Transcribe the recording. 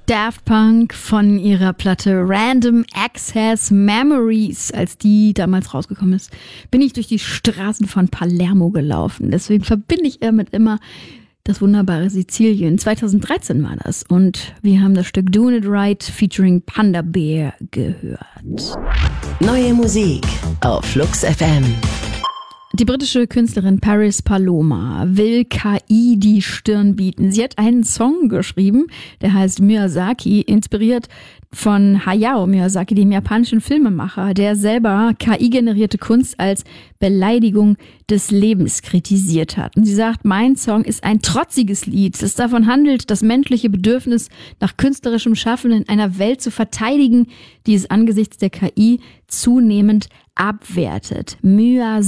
Daft Punk von ihrer Platte Random Access Memories, als die damals rausgekommen ist, bin ich durch die Straßen von Palermo gelaufen. Deswegen verbinde ich damit immer das wunderbare Sizilien. 2013 war das und wir haben das Stück Doing It Right featuring Panda Bear gehört. Neue Musik auf Flux FM. Die britische Künstlerin Paris Paloma will KI die Stirn bieten. Sie hat einen Song geschrieben, der heißt Miyazaki, inspiriert von Hayao Miyazaki, dem japanischen Filmemacher, der selber KI-generierte Kunst als Beleidigung des Lebens kritisiert hat. Und sie sagt, mein Song ist ein trotziges Lied, das davon handelt, das menschliche Bedürfnis nach künstlerischem Schaffen in einer Welt zu verteidigen, die es angesichts der KI zunehmend abwertet. Miyazaki